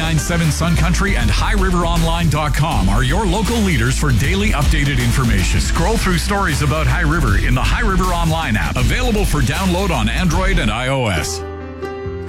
997 Sun Country and HighRiverOnline.com are your local leaders for daily updated information. Scroll through stories about High River in the High River Online app, available for download on Android and iOS.